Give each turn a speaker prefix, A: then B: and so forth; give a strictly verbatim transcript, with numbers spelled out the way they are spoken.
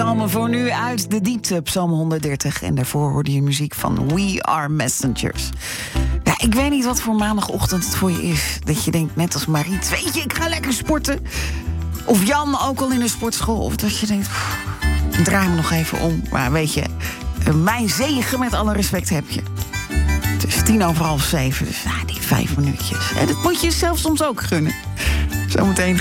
A: psalmen voor nu uit de diepte, psalm honderddertig. En daarvoor hoorde je muziek van We Are Messengers. Ja, ik weet niet wat voor maandagochtend het voor je is. Dat je denkt, net als Mariet, weet je, ik ga lekker sporten. Of Jan, ook al in de sportschool. Of dat je denkt, pff, draai me nog even om. Maar weet je, mijn zegen met alle respect heb je. Het is tien over half zeven, dus nou, die vijf minuutjes. En dat moet je jezelf soms ook gunnen. Zometeen